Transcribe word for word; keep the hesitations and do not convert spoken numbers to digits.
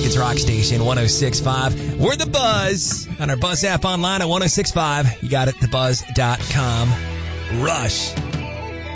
Kids Rock Station one oh six point five. We're The Buzz on our Buzz app online at ten sixty-five. You got it, the buzz dot com. Rush.